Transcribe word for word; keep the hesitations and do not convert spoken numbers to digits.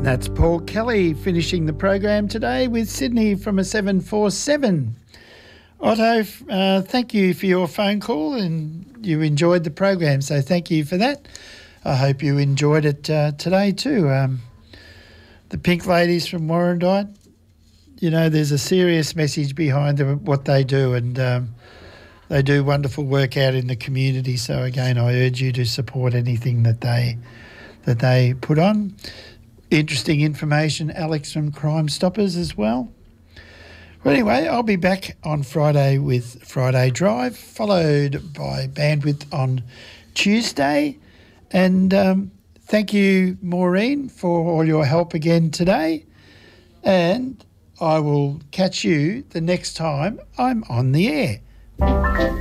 And that's Paul Kelly finishing the program today with Sydney from a seven four seven. Otto, uh, thank you for your phone call and you enjoyed the program, so thank you for that. I hope you enjoyed it uh, today too. Um, the Pink Ladies from Warrandyte, you know, there's a serious message behind them, what they do, and um, they do wonderful work out in the community. So again, I urge you to support anything that they that they put on. Interesting information, Alex from Crime Stoppers as well. Well, anyway, I'll be back on Friday with Friday Drive, followed by Bandwidth on Tuesday. And um, thank you, Maureen, for all your help again today. And I will catch you the next time I'm on the air.